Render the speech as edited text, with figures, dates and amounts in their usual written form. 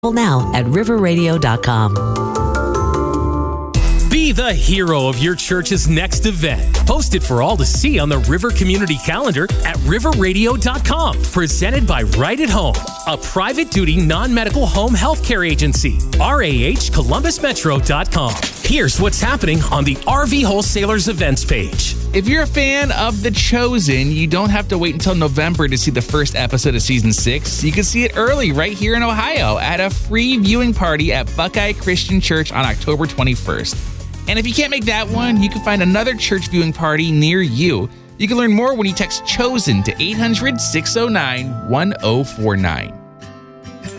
now at riverradio.com. Be the hero of your church's next event. Post it for all to see on the River Community Calendar at riverradio.com. Presented by Right at Home, a private duty non-medical home healthcare agency. RAHColumbusmetro.com. Here's what's happening on the RV Wholesalers events page. If you're a fan of The Chosen, you don't have to wait until November to see the first episode of Season 6. You can see it early right here in Ohio at a free viewing party at Buckeye Christian Church on October 21st. And if you can't make that one, you can find another church viewing party near you. You can learn more when you text CHOSEN to 800-609-1049.